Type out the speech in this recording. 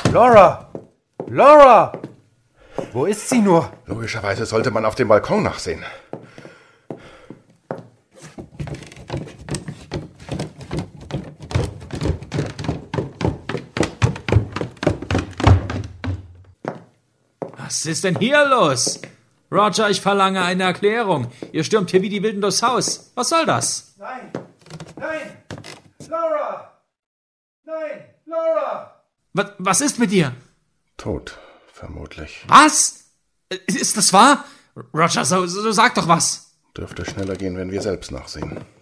Laura! Laura! Wo ist sie nur? Logischerweise sollte man auf dem Balkon nachsehen. Was ist denn hier los? Roger, ich verlange eine Erklärung. Ihr stürmt hier wie die Wilden durchs Haus. Was soll das? Nein! Nein! Laura! Nein! Laura! Was ist mit dir? Tot, vermutlich. Was? Ist das wahr? Roger, so sag doch was. Dürfte schneller gehen, wenn wir selbst nachsehen.